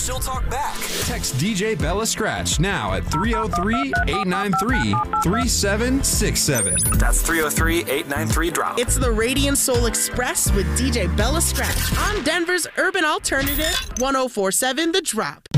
she'll talk back. Text DJ Bella Scratch now at 303-893-3767. That's 303-893-DROP. It's the Radiant Soul Express with DJ Bella Scratch on Denver's Urban Alternative 104.7 The Drop.